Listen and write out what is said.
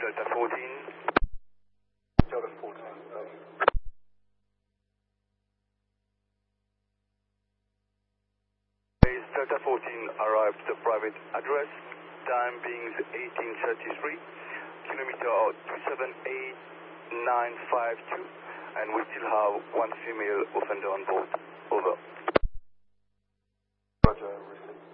Delta 14. Delta 14. Base Delta 14 arrived to the private address, time being 18:33, kilometer 278952, and we still have one female offender on board. Over. Roger, received.